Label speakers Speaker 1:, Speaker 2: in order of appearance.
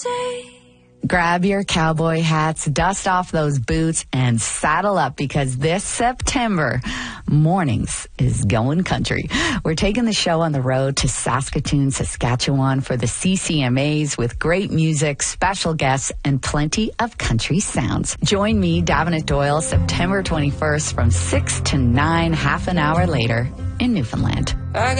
Speaker 1: Grab your cowboy hats, dust off those boots, and saddle up because this September, Mornings is going country. We're taking the show on the road to Saskatoon, Saskatchewan for the CCMAs with great music, special guests, and plenty of country sounds. Join me, Davenant Doyle, September 21st from 6 to 9, half an hour later in Newfoundland.